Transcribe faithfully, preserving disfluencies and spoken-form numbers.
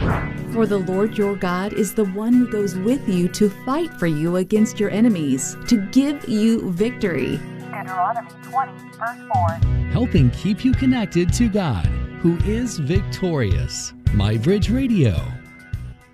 For the Lord your God is the one who goes with you to fight for you against your enemies, to give you victory. Deuteronomy twenty, verse four. Helping keep you connected to God, who is victorious. MyBridge Radio.